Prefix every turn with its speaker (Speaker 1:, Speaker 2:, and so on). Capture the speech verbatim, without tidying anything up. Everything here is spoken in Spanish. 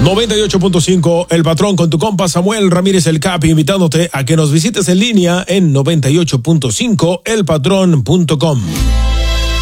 Speaker 1: noventa y ocho punto cinco El Patrón con tu compa Samuel Ramírez el Capi, invitándote a que nos visites en línea en noventa y ocho punto cinco el patrón punto com.